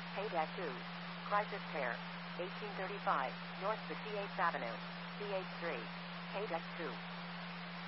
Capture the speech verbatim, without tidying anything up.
Paydeck two. Crisis Care. eighteen thirty-five, North sixty-eighth Avenue. C H three. Paydeck two.